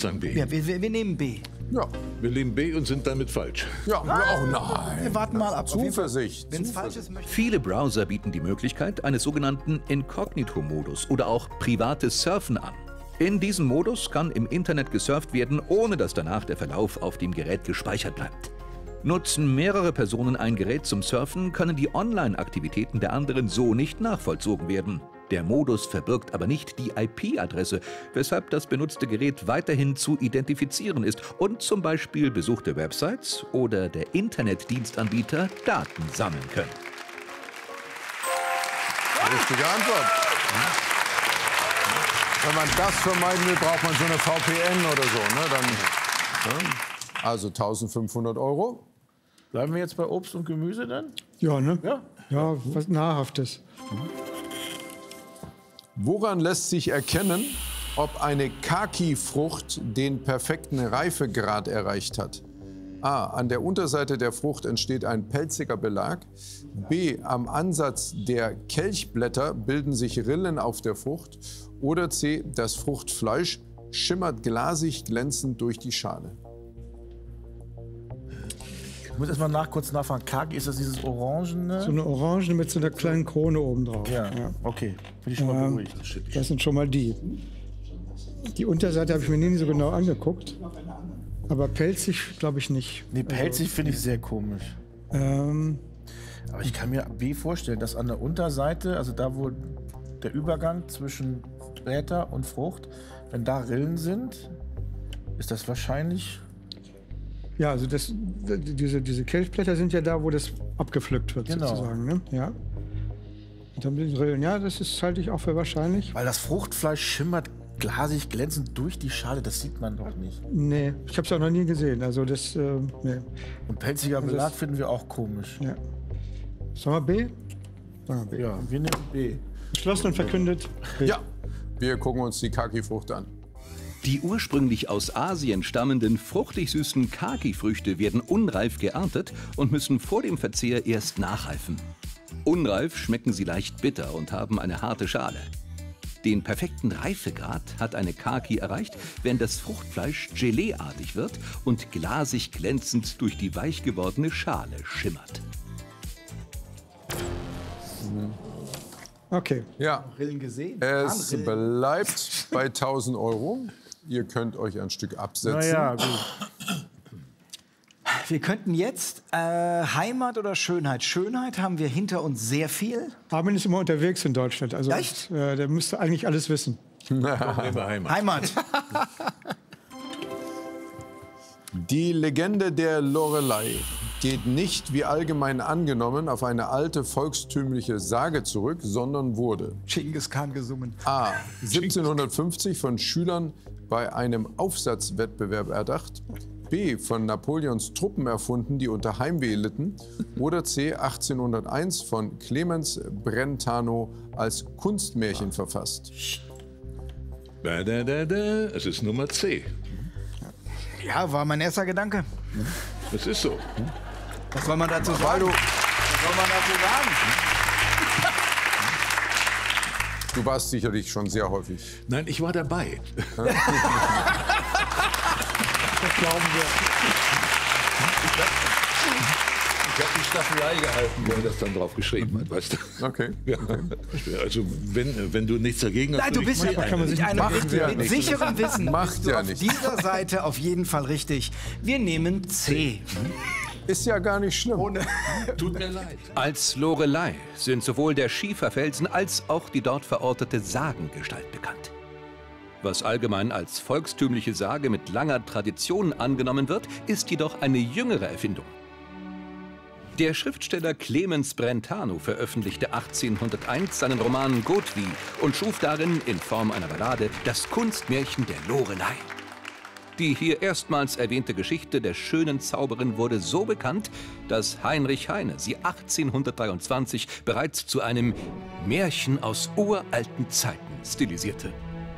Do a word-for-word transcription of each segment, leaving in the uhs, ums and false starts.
sagen B. Ja, wir, wir, wir nehmen B. Ja. Wir nehmen B und sind damit falsch. Ja, oh nein. Wir warten mal ab. Zuversicht. Wenn es falsch ist, möchte Viele Browser bieten die Möglichkeit eines sogenannten Inkognito-Modus oder auch privates Surfen an. In diesem Modus kann im Internet gesurft werden, ohne dass danach der Verlauf auf dem Gerät gespeichert bleibt. Nutzen mehrere Personen ein Gerät zum Surfen, können die Online-Aktivitäten der anderen so nicht nachvollzogen werden. Der Modus verbirgt aber nicht die I P-Adresse, weshalb das benutzte Gerät weiterhin zu identifizieren ist und zum Beispiel besuchte Websites oder der Internetdienstanbieter Daten sammeln können. Richtige Antwort. Wenn man das vermeiden will, braucht man so eine V P N oder so. Ne? Dann, ja. Also eintausendfünfhundert Euro. Bleiben wir jetzt bei Obst und Gemüse dann? Ja, ne? Ja. Ja, was Nahrhaftes. Woran lässt sich erkennen, ob eine Kaki-Frucht den perfekten Reifegrad erreicht hat? A. An der Unterseite der Frucht entsteht ein pelziger Belag. B. Am Ansatz der Kelchblätter bilden sich Rillen auf der Frucht. Oder C. Das Fruchtfleisch schimmert glasig glänzend durch die Schale. Ich muss erst mal nach, kurz nachfragen. Kaki, ist das dieses Orangene? So eine Orange mit so einer kleinen Krone oben drauf. Ja, Ja. okay. Bin ich schon mal Ähm, beruhigt. Das sind schon mal die. Die Unterseite habe ich mir nie so genau angeguckt. Aber pelzig glaube ich nicht. Nee, pelzig finde ich sehr komisch. Ähm, Aber ich kann mir B vorstellen, dass an der Unterseite, also da, wo der Übergang zwischen Blätter und Frucht, wenn da Rillen sind, ist das wahrscheinlich... ja, also das, diese, diese Kelchblätter sind ja da, wo das abgepflückt wird, Genau. sozusagen. Ne? Ja. Und dann mit den Rillen, ja, das ist, halte ich auch für wahrscheinlich. Weil das Fruchtfleisch schimmert glasig glänzend durch die Schale, das sieht man doch nicht. Nee, ich habe es auch noch nie gesehen. Also das, äh, nee. Und pelziger Also Belag das- finden wir auch komisch. Ja. Sollen wir B? Sagen wir B. Ja, wir nehmen B. Beschlossen und verkündet. B. Ja, wir gucken uns die Kaki-Frucht an. Die ursprünglich aus Asien stammenden fruchtig süßen Kaki-Früchte werden unreif geerntet und müssen vor dem Verzehr erst nachreifen. Unreif schmecken sie leicht bitter und haben eine harte Schale. Den perfekten Reifegrad hat eine Kaki erreicht, wenn das Fruchtfleisch geleeartig wird und glasig glänzend durch die weich gewordene Schale schimmert. Okay. Ja, Rillen gesehen. es Rillen. bleibt bei tausend Euro. Ihr könnt euch ein Stück absetzen. Na ja, gut. Wir könnten jetzt äh, Heimat oder Schönheit. Schönheit haben wir hinter uns sehr viel. Armin ist immer unterwegs in Deutschland. Also Echt? äh, der müsste eigentlich alles wissen. Nehmen wir Heimat. Heimat. Die Legende der Lorelei geht nicht, wie allgemein angenommen, auf eine alte volkstümliche Sage zurück, sondern wurde Genghis Khan gesungen. A. siebzehnhundertfünfzig von Schülern bei einem Aufsatzwettbewerb erdacht, B. von Napoleons Truppen erfunden, die unter Heimweh litten, oder C. achtzehnhunderteins von Clemens Brentano als Kunstmärchen verfasst. Da, da, da, da. Es ist Nummer C. Ja, war mein erster Gedanke. Das ist so. Was soll man dazu sagen? Weil du, Was soll man dazu sagen? du warst sicherlich schon sehr häufig. Nein, ich war dabei. Das glauben wir. Ich habe die Staffelei gehalten, wo er das dann drauf geschrieben hat, weißt du? Okay. Ja. Also wenn, wenn du nichts dagegen hast... Nein, du würde ich bist mal ja eine kann man sich mit, einem, Macht mit, ja mit nichts. sicherem Wissen Macht bist du ja auf nichts. dieser Seite auf jeden Fall richtig. Wir nehmen C. Ist ja gar nicht schlimm. Ohne Tut mir leid. Als Lorelei sind sowohl der Schieferfelsen als auch die dort verortete Sagengestalt bekannt. Was allgemein als volkstümliche Sage mit langer Tradition angenommen wird, ist jedoch eine jüngere Erfindung. Der Schriftsteller Clemens Brentano veröffentlichte achtzehnhunderteins seinen Roman Godwi und schuf darin in Form einer Ballade das Kunstmärchen der Lorelei. Die hier erstmals erwähnte Geschichte der schönen Zauberin wurde so bekannt, dass Heinrich Heine sie achtzehnhundertdreiundzwanzig bereits zu einem Märchen aus uralten Zeiten stilisierte.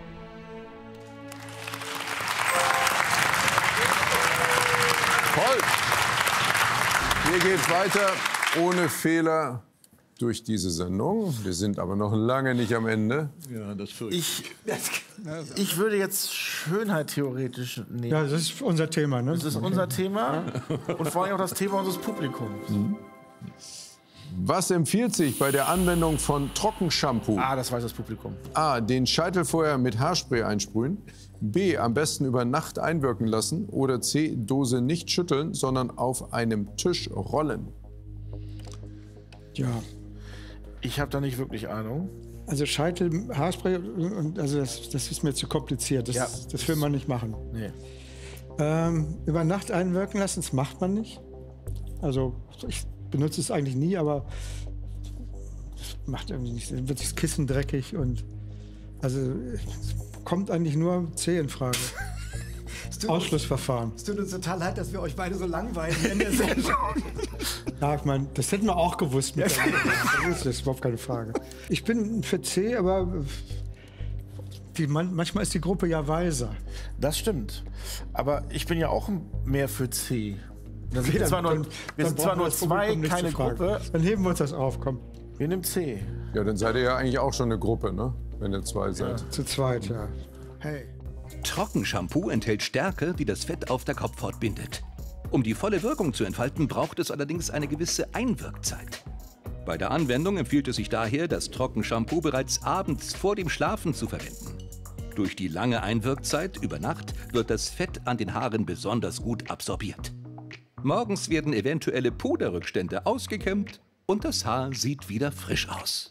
Toll. Hier geht's weiter ohne Fehler durch diese Sendung. Wir sind aber noch lange nicht am Ende. Ja, das fürchte Ich, Ich würde jetzt Schönheit theoretisch nehmen. Ja, das ist unser Thema, ne? Das ist unser Thema und vor allem auch das Thema unseres Publikums. Was empfiehlt sich bei der Anwendung von Trockenshampoo? Ah, das weiß das Publikum. A. Den Scheitel vorher mit Haarspray einsprühen. B. Am besten über Nacht einwirken lassen. Oder C. Dose nicht schütteln, sondern auf einem Tisch rollen. Ja. Ich habe da nicht wirklich Ahnung. Also Scheitel, Haarspray, und also das, das ist mir zu kompliziert. Das, Ja. das will man nicht machen. Nee. Ähm, über Nacht einwirken lassen, das macht man nicht. Also ich benutze es eigentlich nie, aber das macht irgendwie nicht. Dann wird das Kissen dreckig und also es kommt eigentlich nur C in Frage. Ausschlussverfahren. Es tut uns total leid, dass wir euch beide so langweilen in der Sendung. Ja, ich meine, das hätten wir auch gewusst. Mit der das ist überhaupt keine Frage. Ich bin für C, aber die, man, manchmal ist die Gruppe ja weiser. Das stimmt. Aber ich bin ja auch mehr für C. Wir sind Dann- zwar nur, dann- wir dann sind zwar brauchen wir nur das Publikum zwei, nicht keine zu fragen. Gruppe. Dann heben wir uns das auf, komm. Wir nehmen C. Ja, dann seid ihr ja eigentlich auch schon eine Gruppe, ne? Wenn ihr zwei seid. Zu zweit, ja. Hey. Trockenshampoo enthält Stärke, die das Fett auf der Kopfhaut bindet. Um die volle Wirkung zu entfalten, braucht es allerdings eine gewisse Einwirkzeit. Bei der Anwendung empfiehlt es sich daher, das Trockenshampoo bereits abends vor dem Schlafen zu verwenden. Durch die lange Einwirkzeit über Nacht wird das Fett an den Haaren besonders gut absorbiert. Morgens werden eventuelle Puderrückstände ausgekämmt und das Haar sieht wieder frisch aus.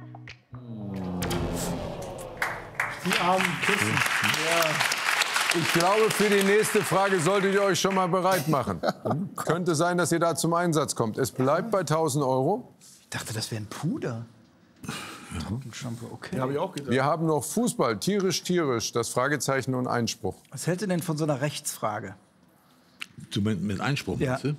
Die armen Kissen. Ich glaube, für die nächste Frage solltet ihr euch schon mal bereit machen. Könnte sein, dass ihr da zum Einsatz kommt. Es bleibt bei tausend Euro. Ich dachte, das wäre ein Puder. Trockenshampoo, okay. Habe ich auch gedacht. Wir haben noch Fußball, tierisch, tierisch, das Fragezeichen und Einspruch. Was hältst du denn von so einer Rechtsfrage? Du mit, mit Einspruch, Ja. meinst du?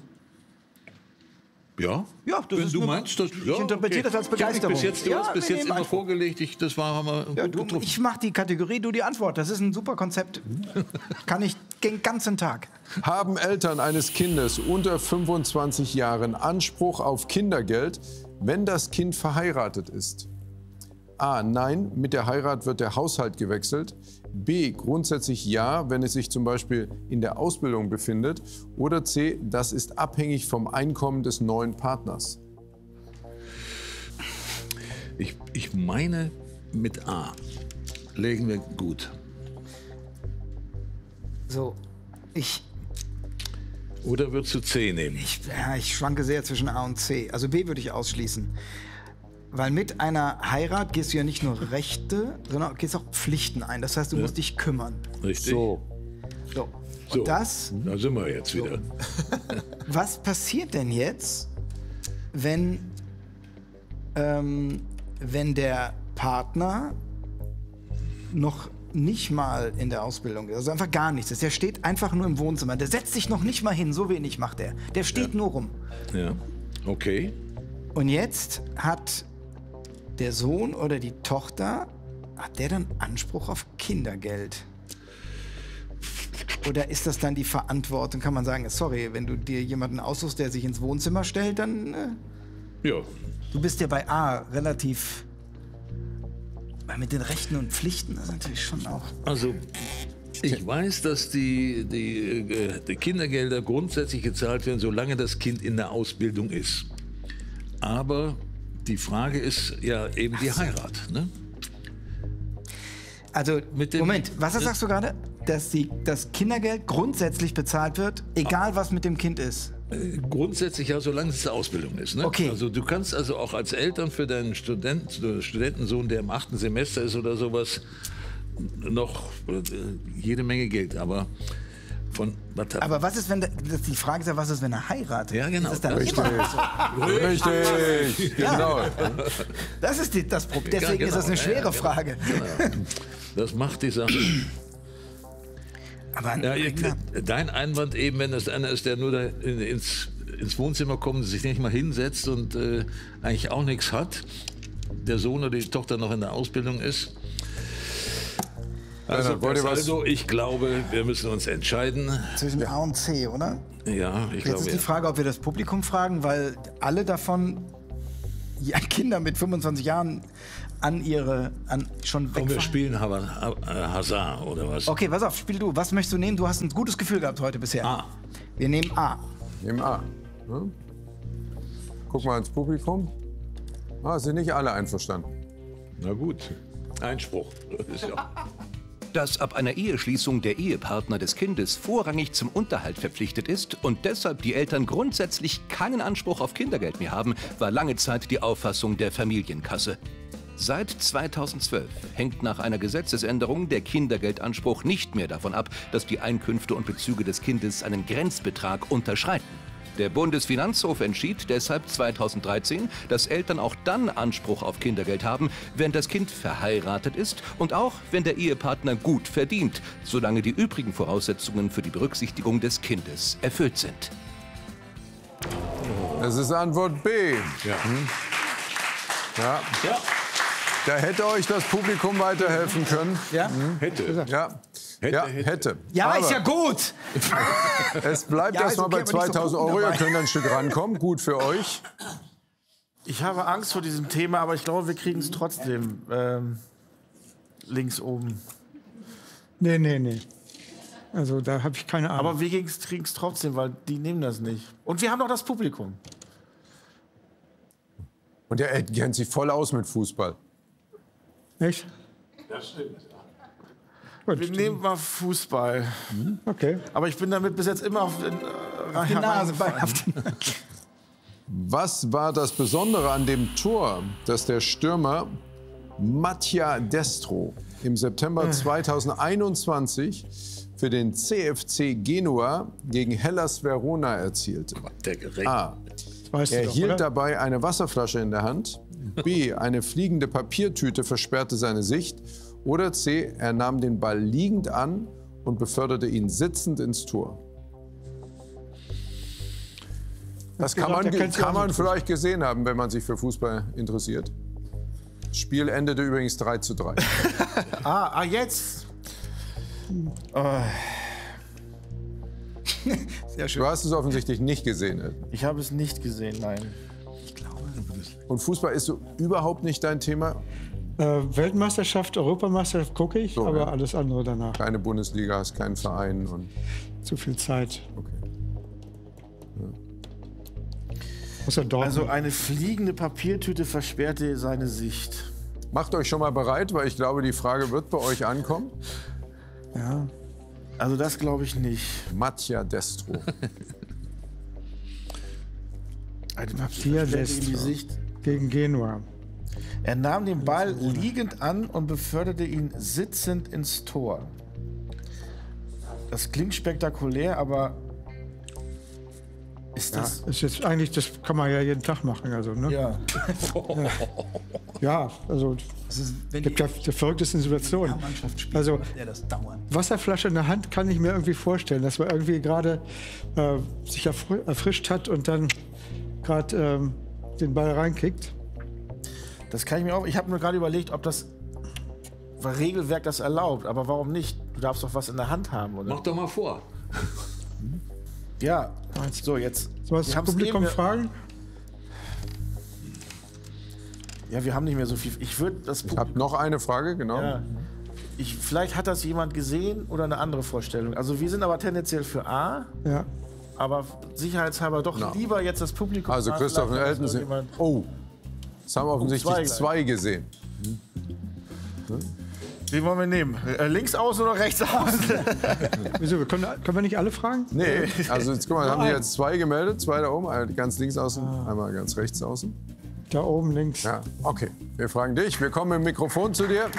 Ja, Ja, das wenn ist du nur- meinst, das, ich interpretiere das als Begeisterung. Ich hab mich bis jetzt, du Ja, hast bis wir jetzt nehmen immer Einspruch. vorgelegt, ich, das war haben wir Ja, gut du, getroffen. ich mache die Kategorie, du die Antwort. Das ist ein super Konzept. Kann ich den ganzen Tag. Haben Eltern eines Kindes unter fünfundzwanzig Jahren Anspruch auf Kindergeld, wenn das Kind verheiratet ist? A. Nein, mit der Heirat wird der Haushalt gewechselt. B. Grundsätzlich ja, wenn es sich zum Beispiel in der Ausbildung befindet. Oder C. Das ist abhängig vom Einkommen des neuen Partners. Ich, ich meine, mit A legen wir gut. So, ich, Oder würdest du C nehmen? ich, ja, ich schwanke sehr zwischen A und C. Also B würde ich ausschließen. Weil mit einer Heirat gehst du ja nicht nur Rechte, sondern gehst auch Pflichten ein. Das heißt, du musst dich kümmern. Richtig? So. So. So. Und das, Da sind wir jetzt wieder. was passiert denn jetzt, wenn, ähm, wenn der Partner noch nicht mal in der Ausbildung ist, also einfach gar nichts ist. Der steht einfach nur im Wohnzimmer. Der setzt sich noch nicht mal hin, so wenig macht er. Der steht nur rum. Ja. Okay. Und jetzt hat der Sohn oder die Tochter, hat der dann Anspruch auf Kindergeld? Oder ist das dann die Verantwortung? Kann man sagen, sorry, wenn du dir jemanden aussuchst, der sich ins Wohnzimmer stellt, dann äh, Ja. du bist ja bei A relativ, weil mit den Rechten und Pflichten, das ist natürlich schon auch. Also, ich weiß, dass die, die, äh, die Kindergelder grundsätzlich gezahlt werden, solange das Kind in der Ausbildung ist. Aber die Frage ist ja eben die Heirat. Ne? Also, Mit dem- Moment, was sagst du gerade? Dass die, das Kindergeld grundsätzlich bezahlt wird, egal was mit dem Kind ist. Äh, Grundsätzlich ja, solange es eine Ausbildung ist. Ne? Okay. Also du kannst also auch als Eltern für deinen Student, äh, Studentensohn, der im achten Semester ist oder sowas, noch äh, jede Menge Geld. Aber von was hat- Aber was ist, wenn, der, das die Frage ist ja, was ist, wenn er heiratet? Ja, genau. Ist es dann Richtig. immer so? Richtig, genau. Das ist die, das Problem. Ja, Deswegen genau. ist das eine Ja, schwere ja, genau. Frage. Genau. Das macht die Sache. Aber Ja, ihr, na, dein Einwand eben, wenn das einer ist, der nur da in, ins, ins Wohnzimmer kommt, sich nicht mal hinsetzt und äh, eigentlich auch nichts hat, der Sohn oder die Tochter noch in der Ausbildung ist. Also, Rainer, wollt ihr was- also ich glaube, wir müssen uns entscheiden. zwischen A und C, oder? Ja, ich Jetzt glaube ist die ja. Frage, ob wir das Publikum fragen, weil alle davon ja, Kinder mit fünfundzwanzig Jahren an ihre, an schon Komm, wir wegfahren? spielen Ha- Ha- Hazard oder was? Okay, pass auf, spiel du. Was möchtest du nehmen? Du hast ein gutes Gefühl gehabt heute bisher. A. Wir nehmen A. Nehmen A. Ne? Guck mal ins Publikum. Ah, sind nicht alle einverstanden. Na gut, Einspruch. Das ist ja Dass ab einer Eheschließung der Ehepartner des Kindes vorrangig zum Unterhalt verpflichtet ist und deshalb die Eltern grundsätzlich keinen Anspruch auf Kindergeld mehr haben, war lange Zeit die Auffassung der Familienkasse. Seit zweitausendzwölf hängt nach einer Gesetzesänderung der Kindergeldanspruch nicht mehr davon ab, dass die Einkünfte und Bezüge des Kindes einen Grenzbetrag unterschreiten. Der Bundesfinanzhof entschied deshalb zweitausenddreizehn, dass Eltern auch dann Anspruch auf Kindergeld haben, wenn das Kind verheiratet ist und auch wenn der Ehepartner gut verdient, solange die übrigen Voraussetzungen für die Berücksichtigung des Kindes erfüllt sind. Das ist Antwort B. Ja. Ja. Ja. Da hätte euch das Publikum weiterhelfen können. Ja? Hätte. Ja. Hätte, ja, hätte. hätte. Ja, Aber ist ja gut. es bleibt Ja, ist erstmal okay, bei aber nicht so zweitausend Punkten Euro. Ihr dabei. könnt ein Stück rankommen. Gut für euch. Ich habe Angst vor diesem Thema, aber ich glaube, wir kriegen es trotzdem ähm, links oben. Nee, nee, nee. Also da habe ich keine Ahnung. Aber wir kriegen es trotzdem, weil die nehmen das nicht. Und wir haben noch das Publikum. Und der Ed kennt sich voll aus mit Fußball. Echt? Das stimmt. Gut. Wir nehmen mal Fußball. Okay. Aber ich bin damit bis jetzt immer auf den, äh, Die Nase bei. reingefallen. Was war das Besondere an dem Tor, das der Stürmer Mattia Destro im September zweitausendeinundzwanzig für den C F C Genua gegen Hellas Verona erzielte? Der Gerät. A. Weißt Er du doch, hielt oder? dabei eine Wasserflasche in der Hand. B. Eine fliegende Papiertüte versperrte seine Sicht. Oder C. Er nahm den Ball liegend an und beförderte ihn sitzend ins Tor. Das kann gesagt, man, der kennt sich kann aus man mit vielleicht gesehen haben, wenn man sich für Fußball interessiert. Das Spiel endete übrigens drei zu drei. ah, ah, jetzt. Sehr schön. Du hast es offensichtlich nicht gesehen, Ed. Ich habe es nicht gesehen, nein. Und Fußball ist so überhaupt nicht dein Thema? Äh, Weltmeisterschaft, Europameisterschaft gucke ich, So, aber ja. alles andere danach. Keine Bundesliga, hast keinen Verein. Und Zu viel Zeit. okay. Muss ja Dortmund. Also eine fliegende Papiertüte versperrte seine Sicht. Macht euch schon mal bereit, weil ich glaube, die Frage wird bei euch ankommen. ja. Also das glaube ich nicht. Mattia Destro. Eine Papier Papiertüte in die Destro. Sicht. Gegen Genua. Er nahm den Ball liegend an und beförderte ihn sitzend ins Tor. Das klingt spektakulär, aber ist das... Ist jetzt eigentlich, das kann man ja jeden Tag machen. Also, ne? Ja. Ja, also Das ist, wenn gibt die ja die verrücktesten Situationen. Mannschaft spielt, Also macht er das dauernd. Wasserflasche in der Hand kann ich mir irgendwie vorstellen, dass man irgendwie gerade äh, sich erfr erfrischt hat und dann gerade ähm, den Ball reinkickt. Das kann ich mir auch... Ich habe mir gerade überlegt, ob das Regelwerk das erlaubt. Aber warum nicht? Du darfst doch was in der Hand haben, oder? Mach doch mal vor. Ja. So, jetzt... So was wir das haben's Publikum eben- fragen? Ja, wir haben nicht mehr so viel. Ich würde das... Ich habe noch eine Frage, genau. Ja. Ich, vielleicht hat das jemand gesehen oder eine andere Vorstellung. Also wir sind aber tendenziell für A, Ja. aber sicherheitshalber doch Na. lieber jetzt das Publikum. Also fragen, Christoph und vielleicht Elton hat sind... irgendjemand- Oh, es haben offensichtlich zwei zwei, gleich. gesehen. Wen wollen wir nehmen? Äh, links außen oder rechts außen? Wieso? Wir können, können wir nicht alle fragen? Nee, also jetzt guck mal, haben die jetzt zwei gemeldet, zwei da oben, einmal ganz links außen, einmal ganz rechts außen. Da oben links. Ja, okay. Wir fragen dich. Wir kommen mit dem Mikrofon zu dir.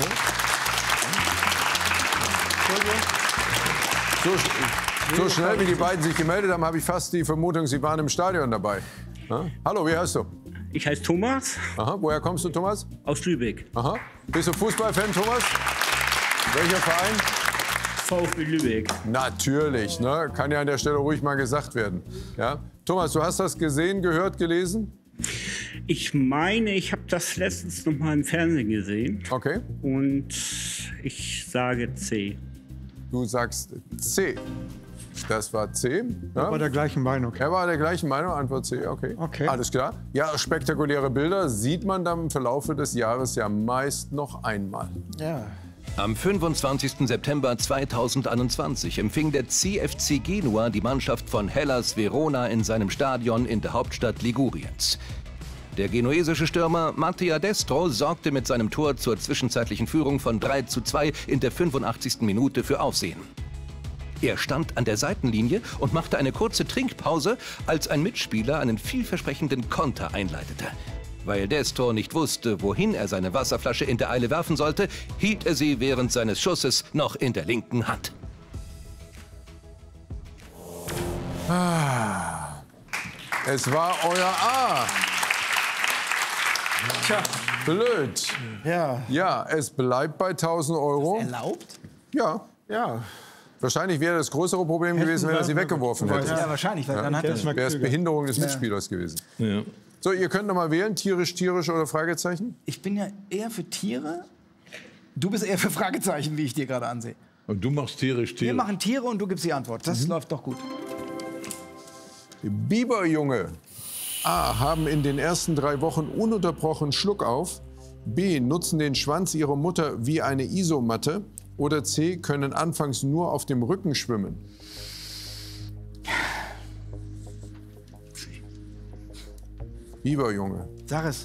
So, sch- so schnell, wie die beiden sich gemeldet haben, habe ich fast die Vermutung, sie waren im Stadion dabei. Ja? Hallo, wie heißt du? Ich heiße Thomas Aha, woher kommst du, Thomas? aus Lübeck, Aha. Bist du Fußballfan, Thomas? Welcher Verein? VfB Lübeck. Natürlich, ne? Kann ja an der Stelle ruhig mal gesagt werden. Ja? Thomas, du hast das gesehen, gehört, gelesen? Ich meine, ich habe das letztens noch mal im Fernsehen gesehen Okay. und ich sage C. Du sagst C Das war C. Ja? War der gleichen Meinung. Er war der gleichen Meinung, Antwort C, okay. Okay. Alles klar. Ja, spektakuläre Bilder sieht man dann im Verlauf des Jahres ja meist noch einmal. Ja. Am fünfundzwanzigsten September zweitausendeinundzwanzig empfing der C F C Genua die Mannschaft von Hellas Verona in seinem Stadion in der Hauptstadt Liguriens. Der genuesische Stürmer Mattia Destro sorgte mit seinem Tor zur zwischenzeitlichen Führung von drei zu zwei in der fünfundachtzigsten Minute für Aufsehen. Er stand an der Seitenlinie und machte eine kurze Trinkpause, als ein Mitspieler einen vielversprechenden Konter einleitete. Weil Destro nicht wusste, wohin er seine Wasserflasche in der Eile werfen sollte, hielt er sie während seines Schusses noch in der linken Hand. Ah, es war euer A. Tja. Blöd. Ja. Ja, es bleibt bei tausend Euro. Erlaubt? Ja. Ja. Wahrscheinlich wäre das größere Problem gewesen, wenn er sie weggeworfen hätte. Ja, wahrscheinlich, weil dann hat er... Wäre es Behinderung des Mitspielers gewesen. Ja. So, ihr könnt noch mal wählen, tierisch, tierisch oder Fragezeichen? Ich bin ja eher für Tiere. Du bist eher für Fragezeichen, wie ich dir gerade ansehe. Und du machst tierisch, Wir tierisch. machen Tiere und du gibst die Antwort. Das läuft doch gut. Biberjunge. A. Haben in den ersten drei Wochen ununterbrochen Schluck auf. B. Nutzen den Schwanz ihrer Mutter wie eine Isomatte. Oder C. Können anfangs nur auf dem Rücken schwimmen. Biberjunge. Sag es.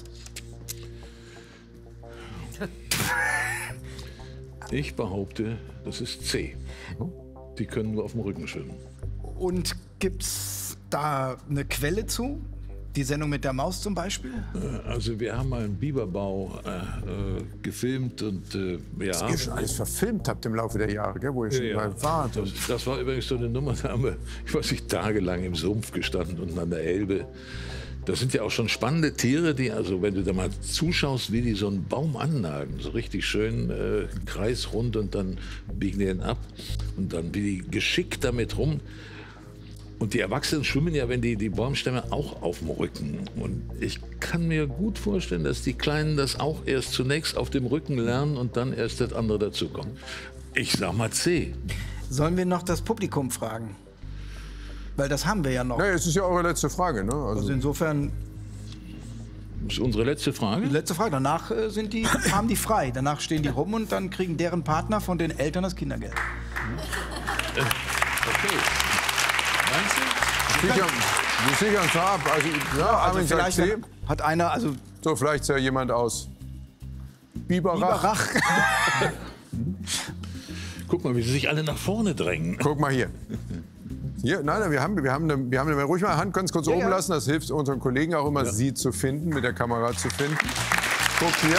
Ich behaupte, das ist C. Die können nur auf dem Rücken schwimmen. Und gibt's da eine Quelle zu? Die Sendung mit der Maus zum Beispiel? Also wir haben mal einen Biberbau äh, äh, gefilmt und äh, ja. Was ihr schon alles verfilmt habt im Laufe der Jahre, gell? Wo ihr schon Ja, mal wart. das, das war übrigens so eine Nummer, da haben wir, ich weiß nicht, tagelang im Sumpf gestanden und an der Elbe. Das sind ja auch schon spannende Tiere, die, also wenn du da mal zuschaust, wie die so einen Baum annagen, so richtig schön äh, kreisrund und dann biegen die den ab und dann wie die geschickt damit rum. Und die Erwachsenen schwimmen ja, wenn die, die Baumstämme auch auf dem Rücken. Und ich kann mir gut vorstellen, dass die Kleinen das auch erst zunächst auf dem Rücken lernen und dann erst das andere dazukommt. Ich sag mal C. Sollen wir noch das Publikum fragen? Weil das haben wir ja noch. Nee, es ist ja eure letzte Frage, ne? Also Also, insofern, Das ist unsere letzte Frage. die letzte Frage. Danach äh, sind die, haben die frei. Danach stehen die rum und dann kriegen deren Partner von den Eltern das Kindergeld. Okay. Meinst du? wir sichern, wir sichern es ab. Also, ja, Also Armin sagt vielleicht C. hat einer, also So, vielleicht ist ja jemand aus Biberach. Rach. Guck mal, wie sie sich alle nach vorne drängen. Guck mal hier. Hier, nein, nein, wir haben, wir haben, eine, wir haben eine, ruhig mal Hand ganz kurz oben ja. lassen. Das hilft unseren Kollegen auch immer, sie zu finden, mit der Kamera zu finden. Guck hier.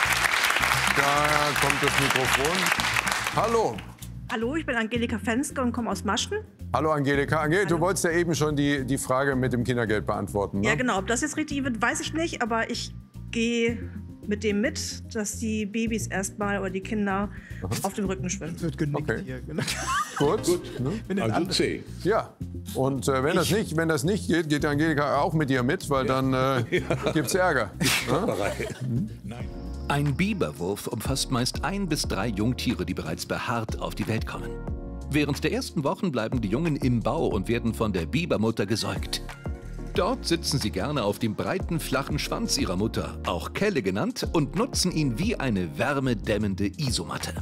Da kommt das Mikrofon. Hallo. Hallo, ich bin Angelika Fenske und komme aus Maschen. Hallo Angelika. Angelika, du wolltest ja eben schon die, die Frage mit dem Kindergeld beantworten, ne? Ja, genau. Ob das jetzt richtig wird, weiß ich nicht. Aber ich gehe mit dem mit, dass die Babys erstmal oder die Kinder auf dem Rücken schwimmen. Wird genickt Okay. hier. Gut. Ne? Also C. Ja. Und äh, wenn, das nicht, wenn das nicht geht, geht Angelika auch mit dir mit, weil dann äh, gibt's Ärger. Ne? Nein. Ein Biberwurf umfasst meist ein bis drei Jungtiere, die bereits behaart auf die Welt kommen. Während der ersten Wochen bleiben die Jungen im Bau und werden von der Bibermutter gesäugt. Dort sitzen sie gerne auf dem breiten, flachen Schwanz ihrer Mutter, auch Kelle genannt, und nutzen ihn wie eine wärmedämmende Isomatte.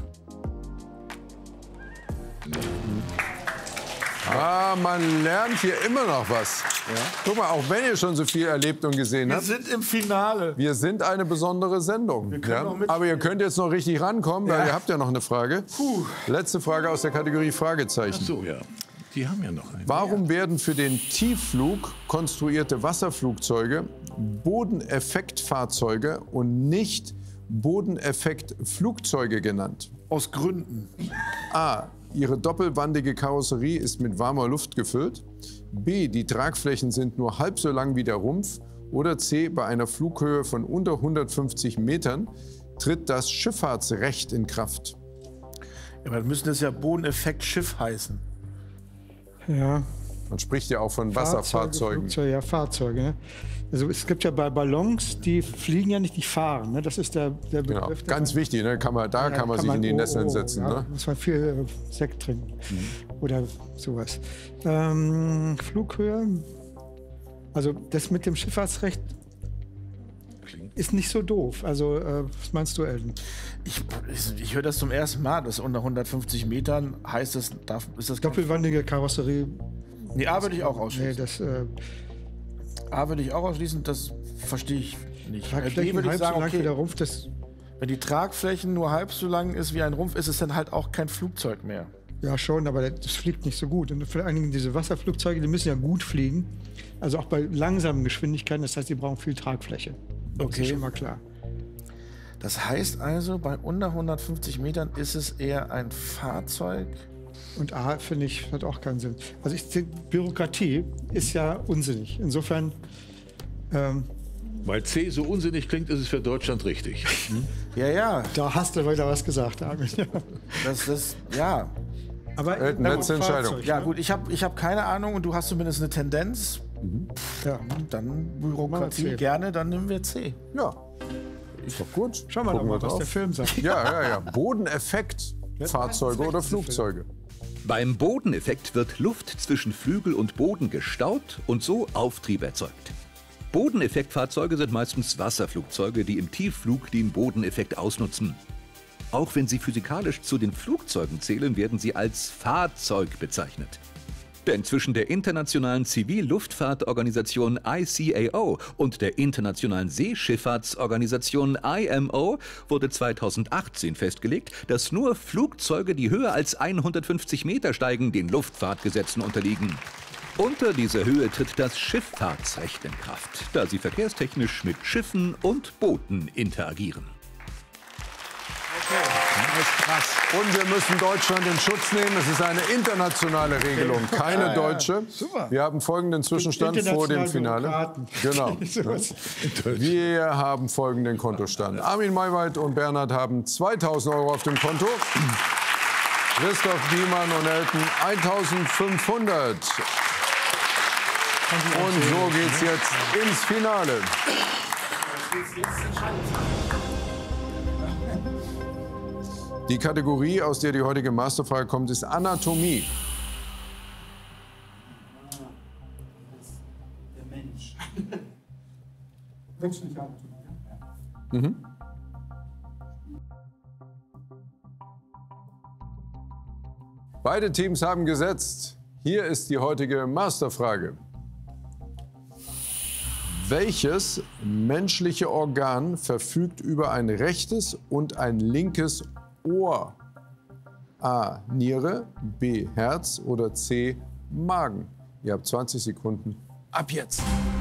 Ah, man lernt hier immer noch was. Guck mal, auch wenn ihr schon so viel erlebt und gesehen Wir habt, sind im Finale. wir sind eine besondere Sendung. können Ja? noch mitspielen. Aber ihr könnt jetzt noch richtig rankommen, weil ihr habt ja noch eine Frage. Letzte Frage aus der Kategorie Fragezeichen. So, ja. Die haben ja noch einen. Warum werden für den Tiefflug konstruierte Wasserflugzeuge Bodeneffektfahrzeuge und nicht Bodeneffektflugzeuge genannt? Aus Gründen. A. Ihre doppelwandige Karosserie ist mit warmer Luft gefüllt. B. Die Tragflächen sind nur halb so lang wie der Rumpf. Oder C. Bei einer Flughöhe von unter hundertfünfzig Metern tritt das Schifffahrtsrecht in Kraft. Ja, aber dann müsste es ja Bodeneffekt Schiff heißen. Ja. Man spricht ja auch von Wasserfahrzeugen. Flugzeuge, ja, Fahrzeuge. Ne? Also es gibt ja bei Ballons, die fliegen ja nicht, die fahren. Ne? Das ist der, der Genau. Begriff. der Ganz man- wichtig, ne? kann man, da Ja, kann man sich in die oh, Nesseln oh, setzen. Ja, Ne? muss man viel äh, Sekt trinken. Oder sowas. Ähm, Flughöhe. Also das mit dem Schifffahrtsrecht ist nicht so doof. Also äh, was meinst du, Elton? Ich, ich, ich höre das zum ersten Mal, dass unter hundertfünfzig Metern heißt es, darf, ist das kein- Doppelwandige Karosserie. Nee, A würde ich auch ausschließen. Nee, das äh, A würde ich auch ausschließen, das verstehe ich nicht. Bei B Tragflächen würde ich halb sagen, so lang wie okay, der Rumpf, das wenn die Tragflächen nur halb so lang ist wie ein Rumpf, ist es dann halt auch kein Flugzeug mehr. ja schon, aber das fliegt nicht so gut. Und vor allen Dingen diese Wasserflugzeuge, die müssen ja gut fliegen. Also auch bei langsamen Geschwindigkeiten, das heißt, die brauchen viel Tragfläche. Das Okay. ist schon mal klar. Das heißt also, bei unter hundertfünfzig Metern ist es eher ein Fahrzeug. Und A, finde ich, hat auch keinen Sinn. Also ich denke, Bürokratie ist ja unsinnig. Insofern, ähm, Weil C so unsinnig klingt, ist es für Deutschland richtig. Ja, ja, da hast du wieder was gesagt, Armin. das ist, ja. Aber Elton, na, letzte Fahrzeug, Entscheidung. Ja ne? gut, ich habe ich hab keine Ahnung und du hast zumindest eine Tendenz. Ja. Dann Bürokratie C. gerne, dann nehmen wir C. Ja, ist doch gut. Schau mal, Gucken doch wir mal, was drauf. der Film sagt. Ja, ja, ja. Bodeneffekt. Fahrzeuge oder Flugzeuge. Beim Bodeneffekt wird Luft zwischen Flügel und Boden gestaut und so Auftrieb erzeugt. Bodeneffektfahrzeuge sind meistens Wasserflugzeuge, die im Tiefflug den Bodeneffekt ausnutzen. Auch wenn sie physikalisch zu den Flugzeugen zählen, werden sie als Fahrzeug bezeichnet. Denn zwischen der internationalen Zivilluftfahrtorganisation I C A O und der internationalen Seeschifffahrtsorganisation I M O wurde zweitausendachtzehn festgelegt, dass nur Flugzeuge, die höher als hundertfünfzig Meter steigen, den Luftfahrtgesetzen unterliegen. Unter dieser Höhe tritt das Schifffahrtsrecht in Kraft, da sie verkehrstechnisch mit Schiffen und Booten interagieren. Und wir müssen Deutschland in Schutz nehmen. Es ist eine internationale Regelung, keine deutsche. Wir haben folgenden Zwischenstand vor dem Finale. Genau. Wir haben folgenden Kontostand. Armin Maywald und Bernhard haben zweitausend Euro auf dem Konto. Christoph Diemann und Elton eintausendfünfhundert. Und so geht's jetzt ins Finale. Die Kategorie, aus der die heutige Masterfrage kommt, ist Anatomie. Der Mensch. Menschliche Anatomie. Mhm. Beide Teams haben gesetzt. Hier ist die heutige Masterfrage. Welches menschliche Organ verfügt über ein rechtes und ein linkes Ohr? A. Niere, B. Herz oder C. Magen? Ihr habt zwanzig Sekunden. Ab jetzt.